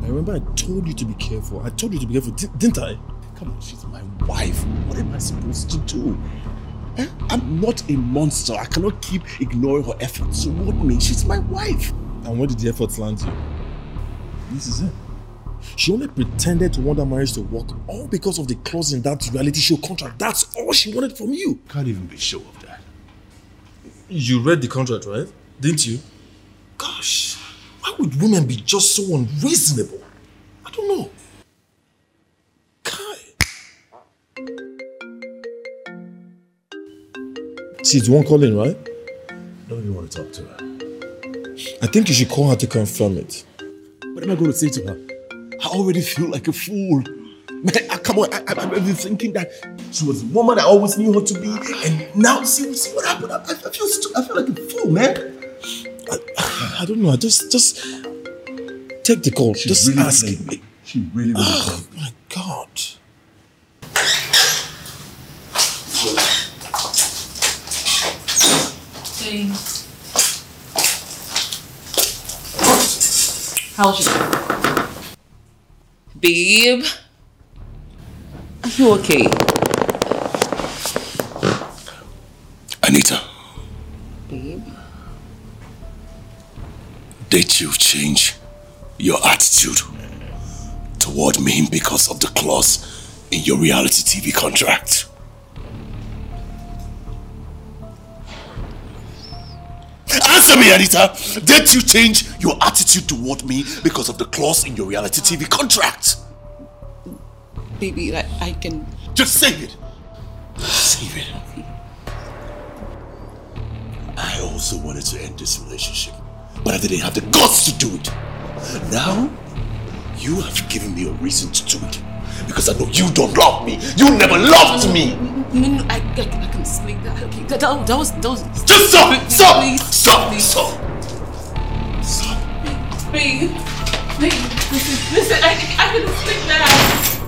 remember I told you to be careful. I told you to be careful, didn't I? Come on, she's my wife. What am I supposed to do? I'm not a monster. I cannot keep ignoring her efforts toward me. She's my wife. And where did the efforts land you? This is it. She only pretended to want that marriage to work all because of the clause in that reality show contract. That's all she wanted from you. Can't even be sure of that. You read the contract, right? Didn't you? Gosh, why would women be just so unreasonable? I don't know. Kai. She's the one calling, right? Don't you want to talk to her? I think you should call her to confirm it. What am I going to say to her? I already feel like a fool. Man, come on, I've been thinking that she was the woman I always knew her to be, and now see what happened. I feel like a fool, man. I don't know. Just take the call. Just really ask me. She really Oh my God. Hey. How's you? Babe? Are you okay? Anita. Babe? Did you change your attitude toward me because of the clause in your reality TV contract? Answer me, Anita! Did you change your attitude toward me because of the clause in your reality TV contract? Baby, I can... Just say it! Say it. I also wanted to end this relationship, but I didn't have the guts to do it. Now, you have given me a reason to do it. Because I know you don't love me. You never loved me. No, I can explain that. Okay, that was... Just stop! Stop! Please, Stop! please. Stop! Stop! Babe, listen, I can explain that.